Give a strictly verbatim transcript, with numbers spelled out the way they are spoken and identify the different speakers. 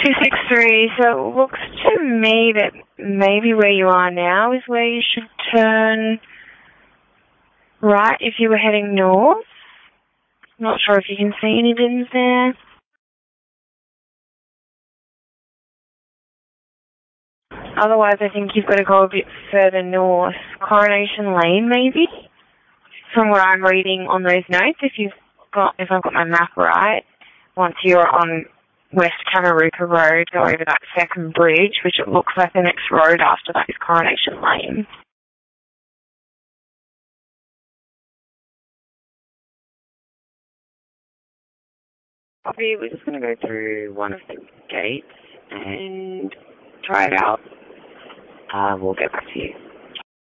Speaker 1: two six three, so it looks to me that maybe where you are now is where you should turn right if you were heading north. Not sure if you can see any bins there. Otherwise, I think you've got to go a bit further north. Coronation Lane, maybe? From what I'm reading on those notes, if you've got, if I've got my map right, once you're on West Kamaruka Road, go over that second bridge, which it looks like the next road after that is Coronation Lane. Okay, we're just going to go through one of the gates and try it out. Uh, we'll get back to you.